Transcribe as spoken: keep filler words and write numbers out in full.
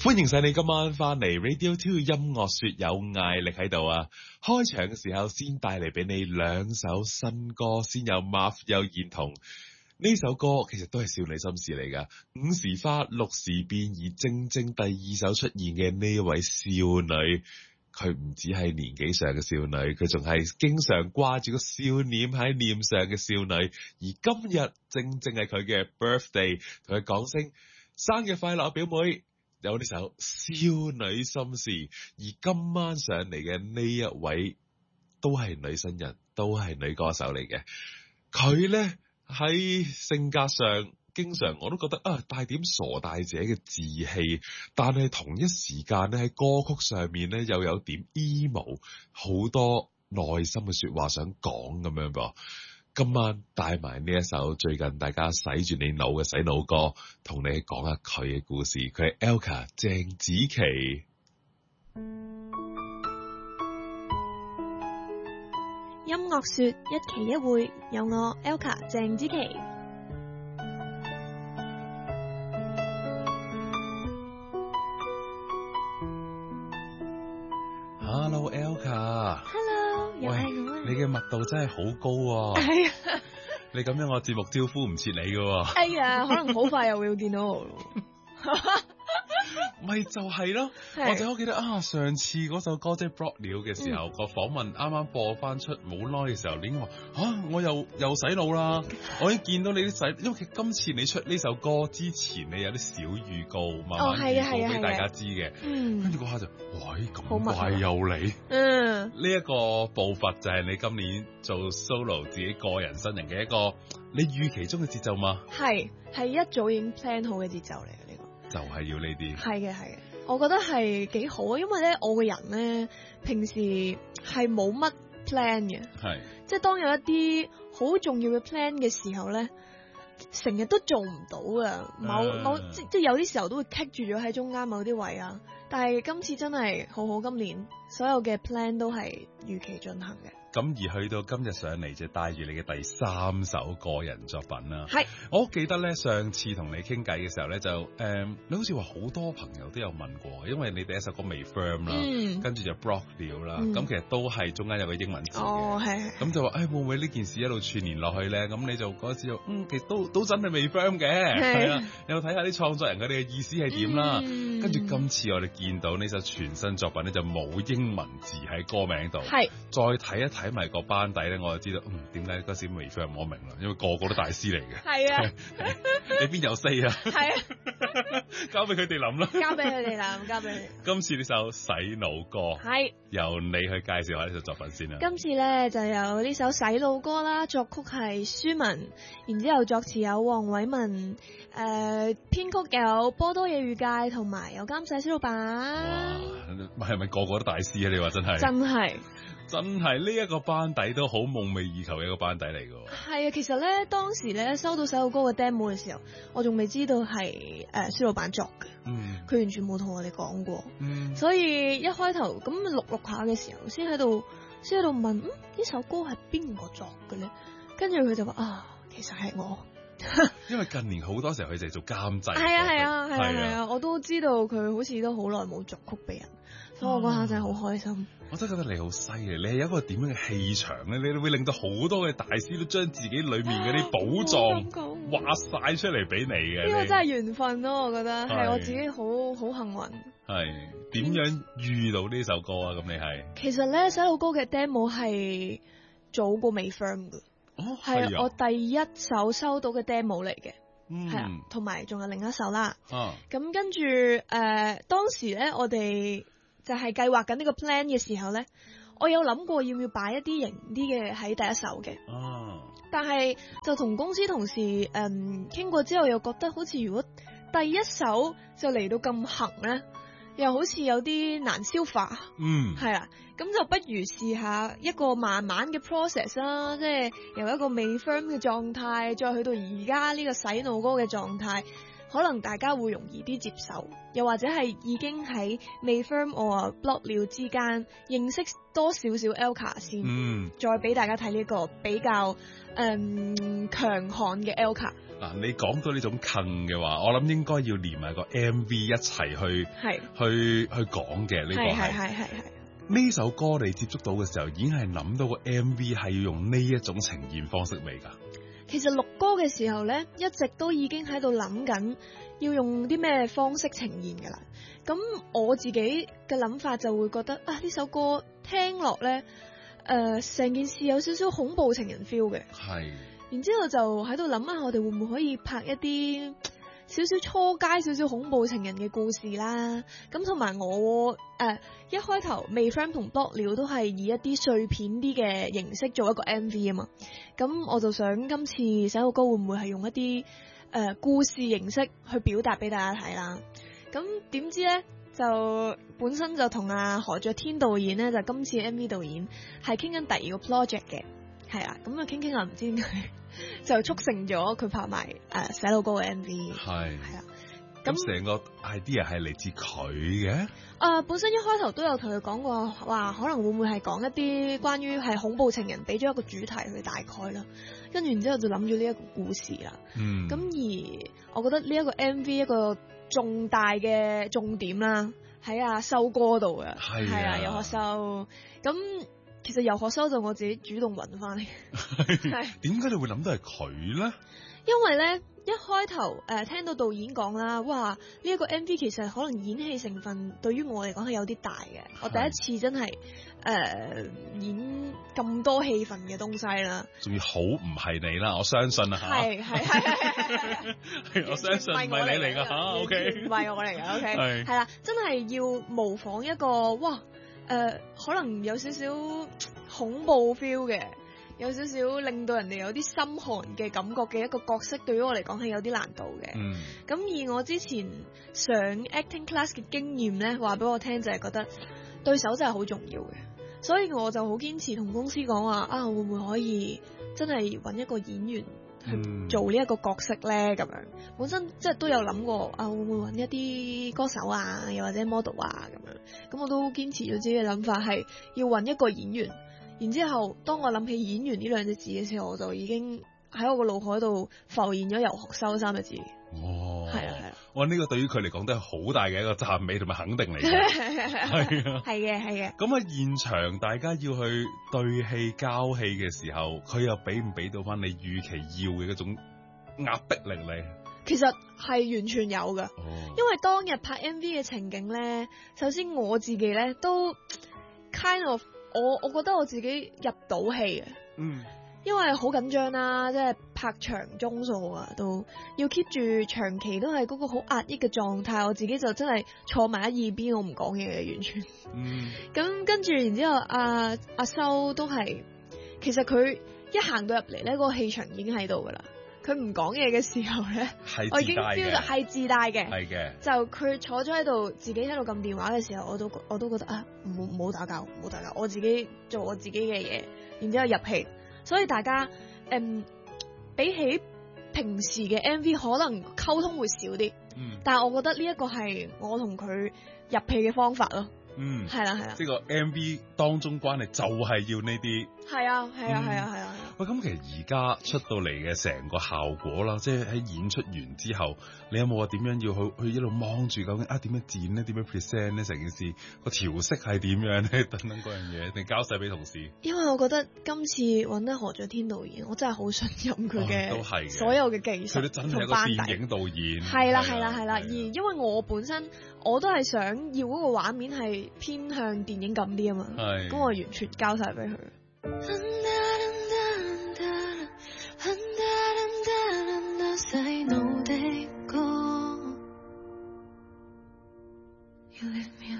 歡迎晒你今晚翻嚟 Radio Two 音樂說有艾力喺度啊！開場嘅時候先帶嚟俾你兩首新歌，先有 Marv 有燕彤。呢首歌其實都係少女心事嚟噶，五時花六時變，而正正第二首出現嘅呢位少女，佢唔止係年紀上嘅少女，佢仲係經常掛住個笑臉喺臉上嘅少女。而今日正正係佢嘅 birthday， 同佢講聲生日快樂，表妹。有呢首少女心事，而今晚上嚟嘅呢一位都係女新人，都係女歌手嚟嘅。佢呢喺性格上，經常我都覺得啊，帶點傻大姐嘅志氣，但係同一時間咧喺歌曲上面咧又有點 emo， 好多內心嘅說話想講咁樣噃。今晚帶埋呢一首最近大家洗住你腦嘅洗腦歌，同你講下佢嘅故事。佢係 Elka 鄭子琪。 音樂說一期一會，有我 Elka 鄭子琪。 Hello Elka。 Hello， 又係我啊！ 你嘅密度真係好高喎。 係啊， 你咁樣我節目招呼唔切你㗎喎。 哎呀，可能好快又會見到我咯。 咪就係咯，或者我記得啊，上次嗰首歌即係 Block 了嘅時候，個、嗯、訪問啱啱播翻出冇耐嘅時候，你已經話啊，我又又洗腦啦，我已經見到你啲洗，因為今次你出呢首歌之前，你有啲小預告，慢慢預告俾大家知嘅，跟住嗰下就，喂，咁快又嚟，嗯，呢一個步伐就係你今年做 solo 自己個人新人嘅一個你預期中嘅節奏嘛？係， 係一早已經 plan 好嘅節奏嚟嘅呢個。 就係要呢啲， 係嘅係嘅，我覺得係幾好啊，因為咧我個人咧平時係冇乜 plan 嘅，係，即係當有一啲好重要嘅 plan 嘅時候咧，成日都做唔到啊，某、uh, 某即即係有啲時候都會棘住咗喺中間某啲位啊，但係今次真係好好，今年所有嘅 plan 都係如期進行嘅。 咁而去到今日上嚟就帶住你嘅第三首個人作品啦。 係， 我記得咧上次同你傾偈嘅時候咧就誒、嗯，你好似話好多朋友都有問過，因為你第一首歌未 firm 啦，嗯、跟住就 block 了啦，咁、嗯、其實都係中間有個英文字嘅。 哦，係。咁就話誒、哎、會唔會呢件事一路串連落去咧？咁你就嗰時就嗯，其實都都真係未 firm 嘅，係啊，有睇下啲創作人佢哋嘅意思係點啦。嗯、跟住今次我哋見到呢首全新作品咧就冇英文字喺歌名度，係，再睇一睇。睇埋個班底咧，我就知道，嗯，點解嗰時未 firm 我明啦，因為個個都大師嚟嘅。 係啊， 你邊有 say 啊？係啊，交俾佢哋諗啦。 交俾佢哋諗，交俾佢哋。 今次呢首洗腦歌，係由你去介紹下呢首作品先啦。 今次咧就有呢首洗腦歌啦，作曲係舒文，然之後作詞有黃偉文，誒、呃、編曲有波多野裕介，同埋有監製小老闆。 哇，係咪個個都大師啊？你話真係？真係。真係呢一個班底都好夢寐以求嘅一個班底嚟㗎。 係啊，其實咧當時咧收到洗腦歌嘅 demo 嘅時候，我仲未知道係誒蕭老闆作嘅。嗯，佢完全冇同我哋講過。嗯，所以一開頭咁錄錄下嘅時候，先喺度先喺度問，嗯，呢首歌係邊個作嘅咧？跟住佢就話啊，其實係我。 因為近年好多時候佢就係做監製。 係啊係啊係啊係啊，我都知道佢好似都好耐冇作曲俾人，所以我嗰下真係好開心。 我真係覺得你好犀利，你係有一個點樣嘅氣場咧？你會令到好多嘅大師都將自己裏面嗰啲寶藏挖晒出嚟俾你嘅。 呢個真係緣分咯，我覺得係我自己好好幸運。 係點樣遇到呢首歌啊？咁你係其實咧，洗腦歌嘅 demo 係早過未 firm 嘅，哦，係我第一首收到嘅 demo 嚟嘅。係啊，同埋仲有另一首啦。咁、啊、跟住誒、呃，當時咧我哋就係計劃緊呢個 plan 嘅時候咧，我有諗過要唔要擺一啲型啲嘅喺第一首嘅。哦、啊。但係就同公司同事誒傾過之後，又覺得好似如果第一首就嚟到咁行咧，又好似有啲難消化。嗯。係啊，咁就不如試下一個慢慢嘅 process 啦，即係由一個未 firm 嘅狀態，再去到而家呢個洗腦歌嘅狀態。可能大家會容易啲接受，又或者係已經喺未 firm 或 block 了之間認識多少少 Elka 先，嗯，再俾大家睇呢個比較誒強悍嘅 Elka。 嗱，你講到呢種坑嘅話，我諗應該要連埋個 M V 一齊去，係去去講嘅呢個係係係係呢首歌你接觸到嘅時候，已經係諗到個 M V 係要用呢一種呈現方式未㗎？ 其實錄歌嘅時候咧，一直都已經喺度諗緊要用啲咩方式呈現㗎啦。咁我自己嘅諗法就會覺得啊，呢首歌聽落咧，誒、呃、成件事有少少恐怖情人 feel 嘅。係。然之後就喺度諗下，我哋會唔會可以拍一啲少少初階、少少恐怖情人嘅故事啦？咁同埋我誒、呃、一開頭未 friend 同 block 料都係以一啲碎片啲嘅形式做一個 M V 啊嘛。咁我就想今次寫首歌會唔會係用一啲誒、呃、故事形式去表達俾大家睇啦？咁點知咧就本身就同阿何爵天導演咧，就今次 M V 導演係傾緊第二個 project 嘅。係啊，咁啊傾傾下唔知點解就促成咗佢拍埋誒寫到歌嘅 M V。係係啊， 咁成個 idea 係嚟自佢嘅。 啊、呃，本身一開頭都有同佢講過，話可能會唔會係講一啲關於係恐怖情人，俾咗一個主題去大概啦。跟住然之後就諗住呢一個故事啦。嗯。咁而我覺得呢一個 M V 一個重大嘅重點啦，喺阿修哥度嘅。係啊，游學修咁。其實游學修就我自己主動揾翻嚟，係點解你會諗到係佢咧？ 因為咧一開頭誒、呃、聽到導演講啦，哇呢一、這個 M V 其實可能演戲成分對於我嚟講係有啲大嘅，我第一次真係誒、呃、演咁多戲份嘅東西啦，仲要好唔係你啦，我相信啊嚇，係係係係，我相信唔係你嚟㗎嚇 ，OK 唔係我嚟㗎 ，OK 係係啦，真係要模仿一個哇。誒、呃，可能有少少恐怖 feel 嘅，有少少令到人哋有啲心寒嘅感覺嘅一個角色，對於我嚟講係有啲難度嘅。嗯，咁以我之前上 acting class 嘅經驗咧，話俾我聽就係覺得對手真係好重要嘅，所以我就好堅持同公司講話啊，會唔會可以真係揾一個演員去做呢一個角色咧？咁樣本身即係都有諗過啊，會唔會揾一啲歌手啊，又或者 model 啊咁樣。咁我都堅持咗自己嘅諗法，係要揾一個演員。然之後，當我諗起演員呢兩隻字嘅時候，我就已經喺我個腦海度浮現咗游學修三個字。哦，係啊係啊， 哇！呢、這個對於佢嚟講都係好大嘅一個讚美同埋肯定嚟嘅。係啊， 係嘅係嘅。 咁喺現場，大家要去對戲交戲嘅時候，佢又俾唔俾到翻你預期要嘅嗰種壓迫力你？ 其實係完全有㗎，哦，因為當日拍 M V 嘅情景咧，首先我自己咧都 kind of 我我覺得我自己入到戲嘅，嗯，因為好緊張啦，即係拍長鐘數啊，都要 keep 住長期都係嗰個好壓抑嘅狀態，我自己就真係坐埋喺耳邊，我唔講嘢嘅完全，嗯，咁跟住然之後阿阿修都係，其實佢一行到入嚟咧，嗰個氣場已經喺度噶啦。佢唔講嘢嘅時候咧，我已經 feel 到係自帶嘅，係嘅。就佢坐咗喺度，自己喺度撳電話嘅時候，我都我都覺得啊，唔好唔好打交，唔好打交，我自己做我自己嘅嘢，然之後入戲。所以大家誒、嗯，比起平時嘅 M V 可能溝通會少啲，嗯，但係我覺得呢一個係我同佢入戲嘅方法咯。嗯，係啦係啦， 即係個 M V 當中關係就係要呢啲， 係啊係啊係啊係啊。 喂，咁其實而家出到嚟嘅成個效果啦，即係喺演出完之後，你有冇話點樣要去去一路望住究竟啊點樣剪咧，點樣 present 咧，成件事個調色係點樣咧，等等嗰樣嘢，定交晒俾同事？ 因為我覺得今次揾得何爵天導演，我真係好信任佢嘅所有嘅技術， 佢都真係一個電影導演， 係啦係啦係啦。而因為我本身我都係想要嗰個畫面係偏向電影咁啲啊嘛，咁我完全交晒俾佢。You lift me